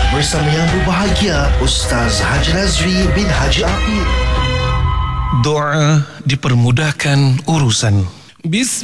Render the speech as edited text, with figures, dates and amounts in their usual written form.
bersama yang berbahagia Ustaz Haji Nazri bin Haji Aqil. Doa dipermudahkan urusan.